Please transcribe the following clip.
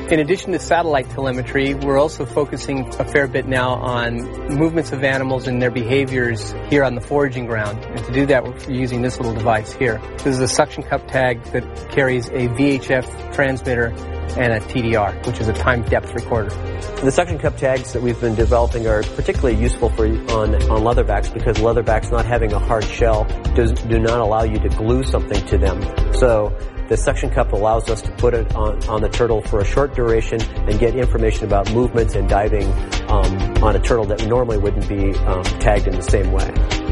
In addition to satellite telemetry, we're also focusing a fair bit now on movements of animals and their behaviors here on the foraging ground. And to do that, we're using this little device here. This is a suction cup tag that carries a VHF transmitter and a TDR, which is a time depth recorder. The suction cup tags that we've been developing are particularly useful on leatherbacks because leatherbacks not having a hard shell do not allow you to glue something to them. So the suction cup allows us to put it on the turtle for a short duration and get information about movements and diving on a turtle that normally wouldn't be tagged in the same way.